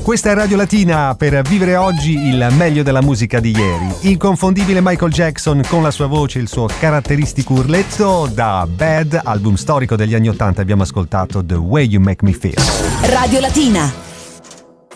Questa è Radio Latina per vivere oggi il meglio della musica di ieri. Inconfondibile Michael Jackson con la sua voce, il suo caratteristico urletto. Da Bad, album storico degli anni '80, abbiamo ascoltato The Way You Make Me Feel. Radio Latina.